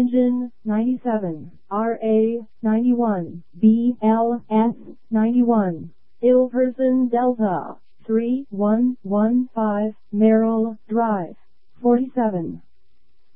Engine 97, RA 91, BLS 91, Ilverson Delta 3115, Merrill Drive, 47.